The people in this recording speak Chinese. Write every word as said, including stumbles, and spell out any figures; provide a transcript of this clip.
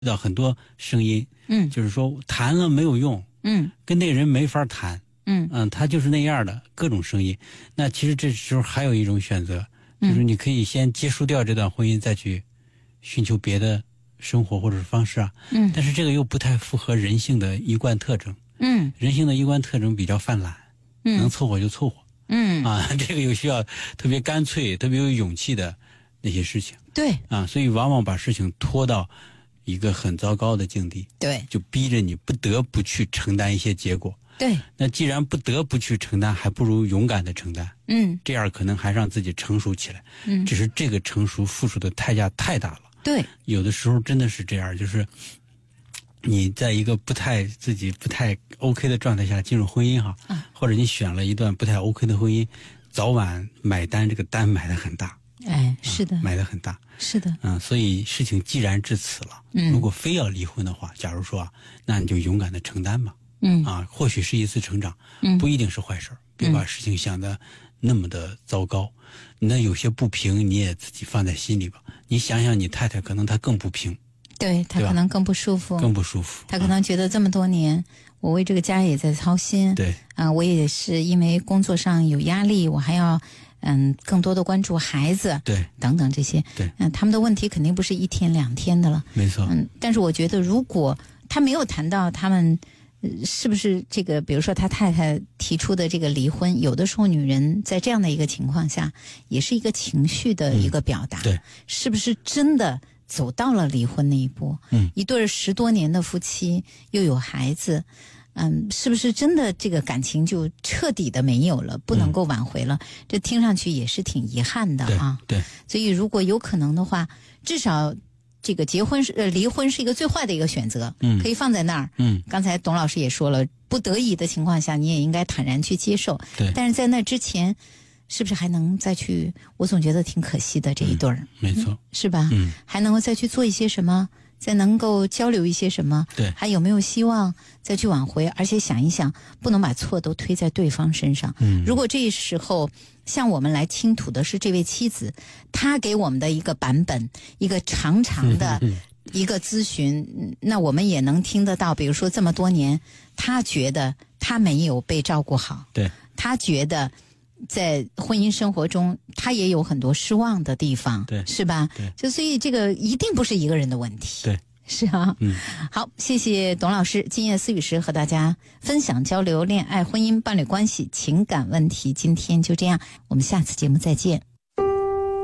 到很多声音， 嗯， 就是说谈了没有用， 嗯， 跟那个人没法谈， 嗯嗯，他就是那样的各种声音。那其实这时候还有一种选择，就是你可以先结束掉这段婚姻，再去寻求别的生活或者是方式啊。 嗯， 但是这个又不太符合人性的一贯特征。 嗯， 人性的一贯特征比较泛滥， 嗯， 能凑合就凑合。 嗯啊，这个又需要特别干脆、特别有勇气的那些事情。 对啊，所以往往把事情拖到一个很糟糕的境地， 对， 就逼着你不得不去承担一些结果。 对， 那既然不得不去承担，还不如勇敢的承担。 嗯， 这样可能还让自己成熟起来。 嗯， 只是这个成熟付出的代价太大了。 对， 有的时候真的是这样，就是你在一个不太自己不太 OK 的状态下进入婚姻哈， 啊、 或者你选了一段不太 OK 的婚姻，早晚买单这个单买的很大。 哎，是的， 啊、买的很大， 是的， 嗯，所以事情既然至此了， 嗯， 如果非要离婚的话，假如说啊，那你就勇敢的承担吧， 嗯， 啊，或许是一次成长， 嗯， 不一定是坏事，别把事情想得那么的糟糕，嗯、那有些不平你也自己放在心里吧，你想想你太太可能她更不平， 对她可能更不舒服， 更不舒服， 她可能觉得这么多年。啊我为这个家也在操心， 对， 啊、呃，我也是因为工作上有压力，我还要嗯更多的关注孩子， 对， 等等这些， 对， 嗯、呃，他们的问题肯定不是一天两天的了， 没错， 嗯，但是我觉得如果他没有谈到他们、呃、是不是这个，比如说他太太提出的这个离婚，有的时候女人在这样的一个情况下，也是一个情绪的一个表达， 嗯、对， 是不是真的走到了离婚那一步？ 嗯， 一对十多年的夫妻又有孩子，嗯，是不是真的这个感情就彻底的没有了，不能够挽回了？嗯、这听上去也是挺遗憾的啊。 对，对， 所以如果有可能的话，至少这个结婚是呃离婚是一个最坏的一个选择， 嗯， 可以放在那儿。 嗯， 刚才董老师也说了，不得已的情况下，你也应该坦然去接受。 对， 但是在那之前。是不是还能再去？我总觉得挺可惜的这一对儿、嗯， 没错， 是吧？ 嗯， 还能够再去做一些什么？再能够交流一些什么？ 对， 还有没有希望再去挽回？而且想一想，不能把错都推在对方身上。 嗯， 如果这时候向我们来倾吐的是这位妻子，她给我们的一个版本，一个长长的一个咨询，嗯、那我们也能听得到。比如说这么多年，她觉得她没有被照顾好， 对， 她觉得。在婚姻生活中，他也有很多失望的地方， 对， 是吧？ 对， 就所以这个一定不是一个人的问题， 对， 是啊。 嗯， 好，谢谢董老师，今夜思语时和大家分享交流恋爱、婚姻、伴侣关系、情感问题。今天就这样，我们下次节目再见。